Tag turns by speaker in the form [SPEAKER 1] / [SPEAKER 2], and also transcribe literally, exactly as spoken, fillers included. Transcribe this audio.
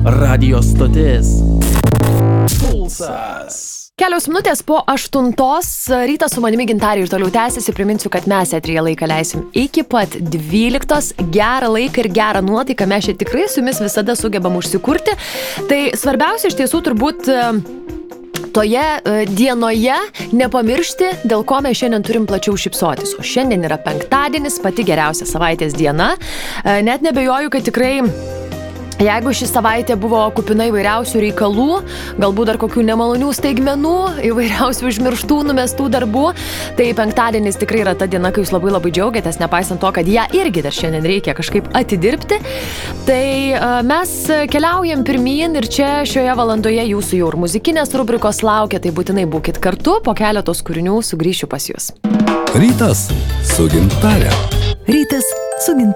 [SPEAKER 1] Radio stotis Pulsas.
[SPEAKER 2] Kelios minutės po aštuntos rytas su manimi Gintarė ir toliau tęsiasi. Priminsiu, kad mes eteryje laiką leisim iki pat dvyliktos. Gerą laiką ir gerą nuotaiką mes čia tikrai su jumis visada sugebam užsikurti. Tai svarbiausia iš tiesų turbūt toje dienoje nepamiršti, dėl ko mes šiandien turim plačiau šypsotis. O šiandien yra penktadienis, pati geriausia savaitės diena. Net nebejoju, kad tikrai jeigu ši savaitė buvo kupina įvairiausių reikalų, galbūt dar kokių nemalonių staigmenų, įvairiausių užmirštų, numestų darbų, tai penktadienis tikrai yra ta diena, kai jūs labai labai džiaugiatės, nepaisant to, kad ją irgi dar šiandien reikia kažkaip atidirbti. Tai uh, mes keliaujam pirmyn ir čia šioje valandoje jūsų jau ir muzikinės rubrikos laukia, tai būtinai būkit kartu, po keletos kūrinių sugrįšiu pas jūs.
[SPEAKER 3] Rytas su Gintare.
[SPEAKER 4] Rytas su Gintare.